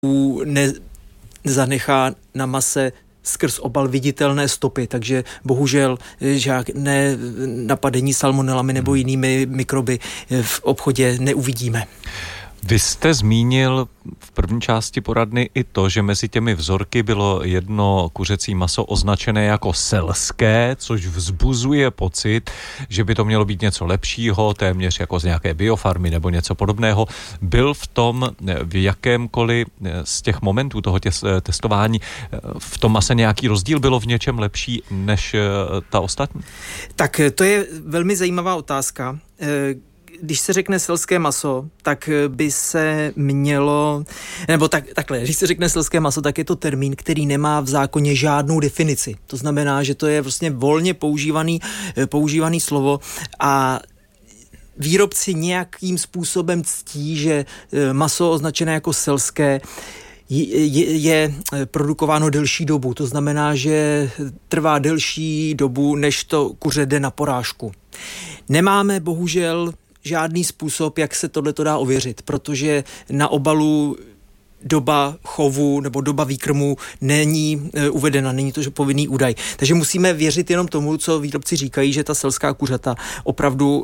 nezanechá na mase skrz obal viditelné stopy, takže bohužel žádné napadení salmonelami nebo jinými mikroby v obchodě neuvidíme. Vy jste zmínil v první části poradny i to, že mezi těmi vzorky bylo jedno kuřecí maso označené jako selské, což vzbuzuje pocit, že by to mělo být něco lepšího, téměř jako z nějaké biofarmy nebo něco podobného. Byl v tom v jakémkoliv z těch momentů toho testování v tom mase nějaký rozdíl? Bylo v něčem lepší než ta ostatní? Tak to je velmi zajímavá otázka. Když se řekne selské maso, tak by se mělo, nebo takhle, když se řekne selské maso, tak je to termín, který nemá v zákoně žádnou definici. To znamená, že to je vlastně volně používaný slovo a výrobci nějakým způsobem ctí, že maso označené jako selské je produkováno delší dobu. To znamená, že trvá delší dobu, než to kuře jde na porážku. Nemáme bohužel žádný způsob, jak se tohleto dá ověřit, protože na obalu doba chovu nebo doba výkrmu není uvedena, není to povinný údaj. Takže musíme věřit jenom tomu, co výrobci říkají, že ta selská kuřata opravdu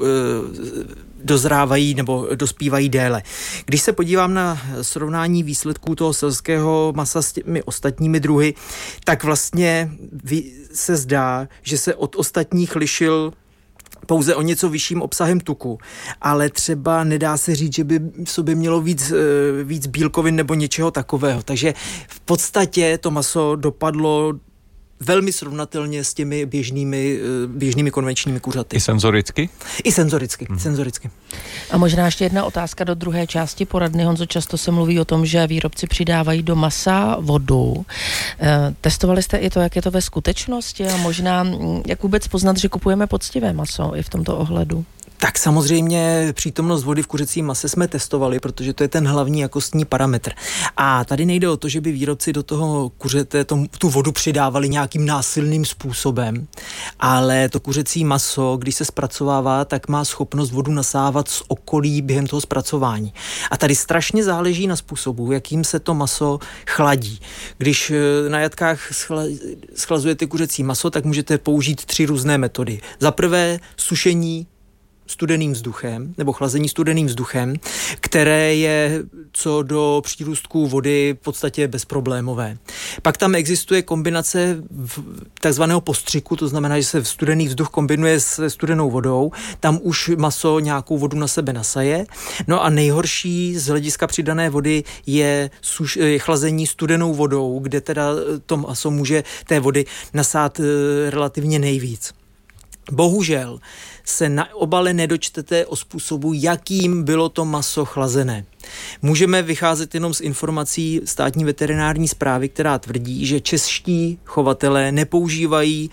dozrávají nebo dospívají déle. Když se podívám na srovnání výsledků toho selského masa s těmi ostatními druhy, tak vlastně se zdá, že se od ostatních lišil pouze o něco vyšším obsahem tuku, ale třeba nedá se říct, že by v sobě mělo víc bílkovin nebo něčeho takového. Takže v podstatě to maso dopadlo velmi srovnatelně s těmi běžnými konvenčními kuřaty. I senzoricky? I senzoricky. A možná ještě jedna otázka do druhé části poradny. Honzo, často se mluví o tom, že výrobci přidávají do masa vodu. Testovali jste i to, jak je to ve skutečnosti a možná jak vůbec poznat, že kupujeme poctivé maso i v tomto ohledu? Tak samozřejmě přítomnost vody v kuřecím mase jsme testovali, protože to je ten hlavní jakostní parametr. A tady nejde o to, že by výrobci do toho kuřete tu vodu přidávali nějakým násilným způsobem, ale to kuřecí maso, když se zpracovává, tak má schopnost vodu nasávat z okolí během toho zpracování. A tady strašně záleží na způsobu, jakým se to maso chladí. Když na jatkách schlazujete kuřecí maso, tak můžete použít 3 různé metody. Za prvé sušení studeným vzduchem, nebo chlazení studeným vzduchem, které je co do přírůstků vody v podstatě bezproblémové. Pak tam existuje kombinace takzvaného postřiku, to znamená, že se studený vzduch kombinuje se studenou vodou, tam už maso nějakou vodu na sebe nasaje. No a nejhorší z hlediska přidané vody je chlazení studenou vodou, kde teda to maso může té vody nasát relativně nejvíc. Bohužel se na obale nedočtete o způsobu, jakým bylo to maso chlazené. Můžeme vycházet jenom z informací státní veterinární správy, která tvrdí, že čeští chovatelé nepoužívají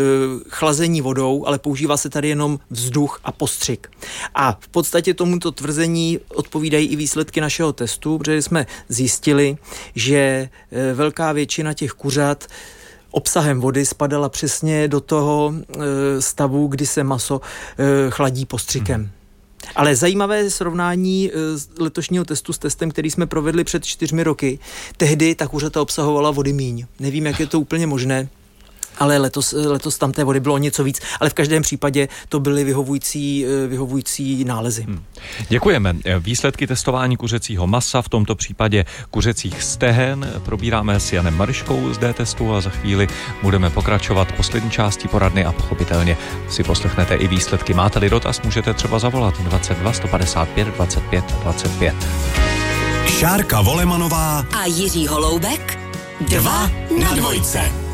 chlazení vodou, ale používá se tady jenom vzduch a postřik. A v podstatě tomuto tvrzení odpovídají i výsledky našeho testu, protože jsme zjistili, že velká většina těch kuřat obsahem vody spadala přesně do toho stavu, kdy se maso chladí postřikem. Ale zajímavé srovnání letošního testu s testem, který jsme provedli před 4 roky. Tehdy ta kuřata obsahovala vody míň. Nevím, jak je to úplně možné, ale letos tam té vody bylo o něco víc, ale v každém případě to byly vyhovující nálezy. Děkujeme. Výsledky testování kuřecího masa, v tomto případě kuřecích stehen, probíráme s Janem Mariškou z D-testu a za chvíli budeme pokračovat poslední části poradny a pochopitelně si poslechnete i výsledky. Máte-li dotaz, můžete třeba zavolat 22 155 25 25. Šárka Volemanová a Jiří Holoubek 2 na 2.